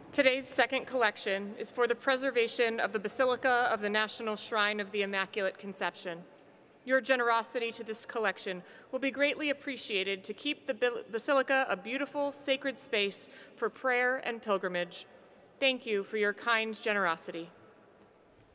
Today's second collection is for the preservation of the Basilica of the National Shrine of the Immaculate Conception. Your generosity to this collection will be greatly appreciated to keep the Basilica a beautiful, sacred space for prayer and pilgrimage. Thank you for your kind generosity.